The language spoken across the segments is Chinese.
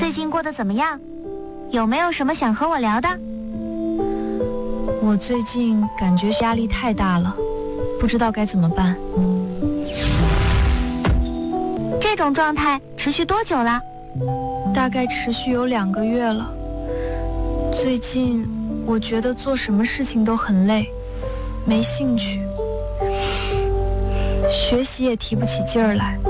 最近过得怎么样？有没有什么想和我聊的？ 我最近感觉压力太大了，不知道该怎么办。 这种状态持续多久了？ 大概持续有2个月了。最近我觉得做什么事情都很累，没兴趣，学习也提不起劲儿来。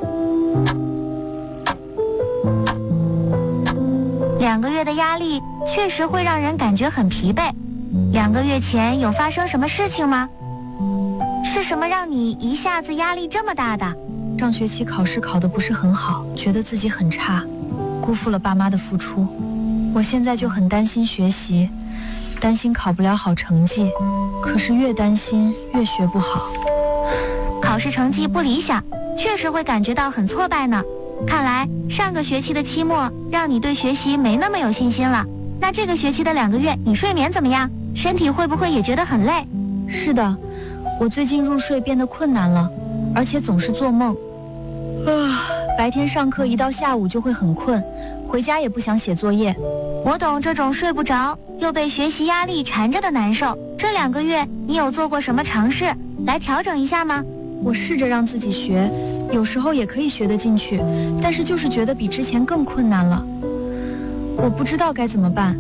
2个月的压力确实会让人感觉很疲惫。2个月前有发生什么事情吗？是什么让你一下子压力这么大的？ 上学期考试考得不是很好，觉得自己很差，辜负了爸妈的付出。我现在就很担心学习，担心考不了好成绩，可是越担心越学不好。 考试成绩不理想，确实会感觉到很挫败呢。看来上个学期的期末让你对学习没那么有信心了。那这个学期的2个月你睡眠怎么样？身体会不会也觉得很累？ 是的，我最近入睡变得困难了，而且总是做梦。白天上课一到下午就会很困，回家也不想写作业。 我懂这种睡不着又被学习压力缠着的难受。这2个月你有做过什么尝试来调整一下吗？ 我试着让自己学，有时候也可以学得进去，但是就是觉得比之前更困难了。我不知道该怎么办。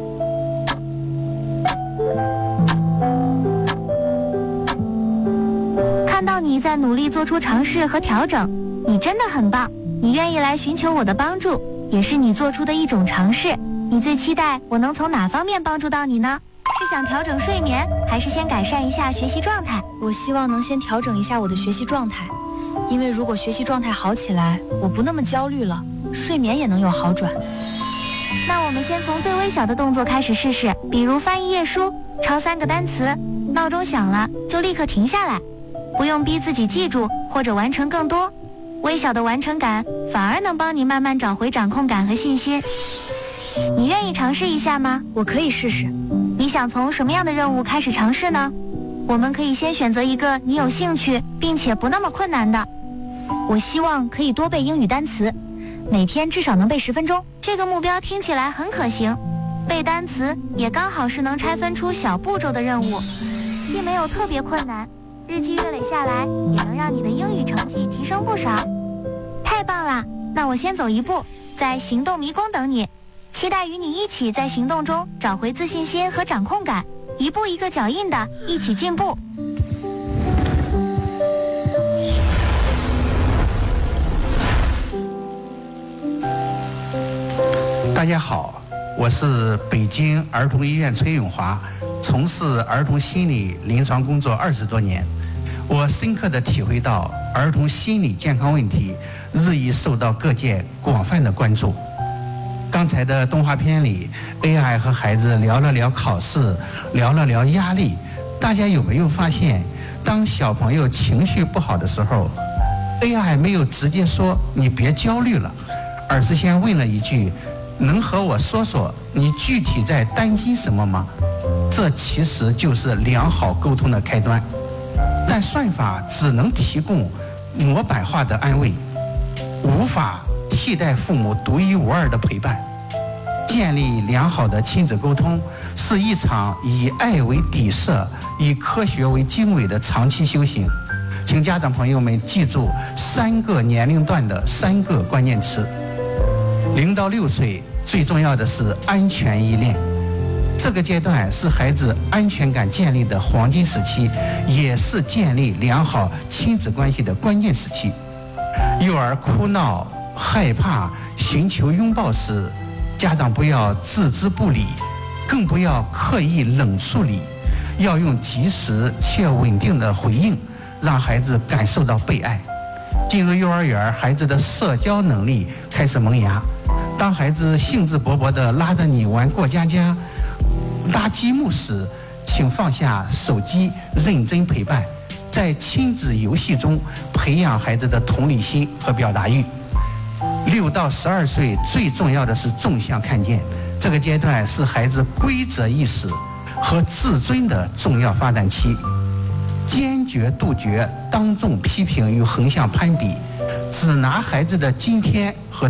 看到你在努力做出尝试和调整，你真的很棒。你愿意来寻求我的帮助，也是你做出的一种尝试。你最期待我能从哪方面帮助到你呢？是想调整睡眠，还是先改善一下学习状态？ 我希望能先调整一下我的学习状态，因为如果学习状态好起来，我不那么焦虑了，睡眠也能有好转。 那我们先从最微小的动作开始试试，比如翻一页书，抄3个单词，闹钟响了就立刻停下来，不用逼自己记住或者完成更多。微小的完成感反而能帮你慢慢找回掌控感和信心。你愿意尝试一下吗？ 我可以试试。 你想从什么样的任务开始尝试呢？我们可以先选择一个你有兴趣并且不那么困难的。我希望可以多背英语单词，每天至少能背10分钟。这个目标听起来很可行，背单词也刚好是能拆分出小步骤的任务，既没有特别困难，日积月累下来也能让你的英语成绩提升不少。太棒了，那我先走一步，在行动迷宫等你，期待与你一起在行动中找回自信心和掌控感，一步一个脚印的一起进步。 大家好，我是北京儿童医院崔永华，从事儿童心理临床工作20多年。我深刻地体会到儿童心理健康问题日益受到各界广泛的关注。刚才的动画片里 AI 和孩子聊了聊考试，聊了聊压力。大家有没有发现，当小朋友情绪不好的时候， AI 没有直接说你别焦虑了，而是先问了一句，能和我说说你具体在担心什么吗？这其实就是良好沟通的开端。但算法只能提供模板化的安慰，无法替代父母独一无二的陪伴。建立良好的亲子沟通是一场以爱为底色、以科学为经纬的长期修行。请家长朋友们记住3个年龄段的3个关键词。0到6岁，最重要的是安全依恋。这个阶段是孩子安全感建立的黄金时期，也是建立良好亲子关系的关键时期。幼儿哭闹、害怕、寻求拥抱时，家长不要置之不理，更不要刻意冷处理，要用及时且稳定的回应，让孩子感受到被爱。进入幼儿园，孩子的社交能力开始萌芽。当孩子兴致勃勃地拉着你玩过家家、搭积木时，请放下手机，认真陪伴，在亲子游戏中培养孩子的同理心和表达欲。6到12岁最重要的是纵向看见，这个阶段是孩子规则意识和自尊的重要发展期。坚决杜绝当众批评与横向攀比，只拿孩子的今天和